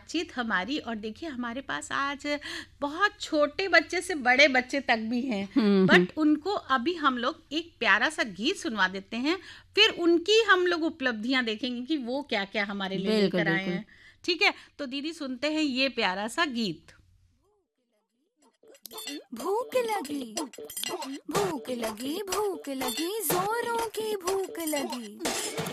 बातचीत हमारी। और देखिए हमारे पास आज बहुत छोटे बच्चे से बड़े बच्चे तक भी हैं, बट उनको अभी हम लोग एक प्यारा सा गीत सुनवा देते हैं, फिर उनकी हम लोग उपलब्धियां देखेंगे कि वो क्या क्या हमारे लिए बिल्कुल लेकर आए बिल्कुल। हैं। ठीक है, तो दीदी सुनते हैं ये प्यारा सा गीत। भूख लगी, भूख लगी, भूख लगी, जोरों की भूख लगी।